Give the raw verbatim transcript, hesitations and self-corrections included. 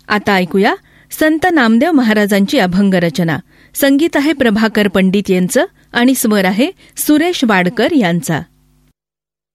आता ऐकूया संत नामदेव महाराजांची अभंग रचना. संगीत आहे प्रभाकर पंडित यांचं आणि स्वर आहे सुरेश वाडकर यांचा.